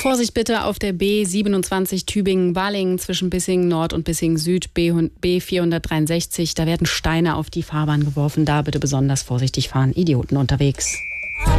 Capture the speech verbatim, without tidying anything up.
Vorsicht bitte auf der B siebenundzwanzig Tübingen-Balingen zwischen Bissingen Nord und Bissingen Süd, B vierhundertdreiundsechzig. Da werden Steine auf die Fahrbahn geworfen. Da bitte besonders vorsichtig fahren. Idioten unterwegs.